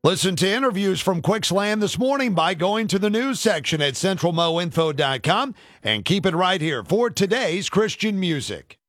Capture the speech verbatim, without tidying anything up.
Listen to interviews from Quixland this morning by going to the news section at central mo info dot com and keep it right here for today's Christian music.